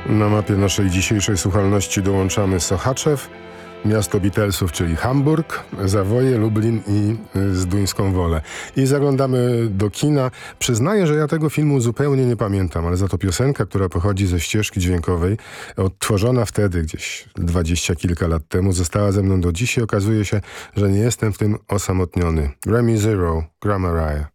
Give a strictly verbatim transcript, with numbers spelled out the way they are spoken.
Na mapie naszej dzisiejszej słuchalności dołączamy Sochaczew, miasto Beatlesów, czyli Hamburg, Zawoje, Lublin i Zduńską Wolę. I zaglądamy do kina. Przyznaję, że ja tego filmu zupełnie nie pamiętam, ale za to piosenka, która pochodzi ze ścieżki dźwiękowej, odtworzona wtedy, gdzieś dwadzieścia kilka lat temu, została ze mną do dziś i okazuje się, że nie jestem w tym osamotniony. Grammy Zero, Gra Mariah.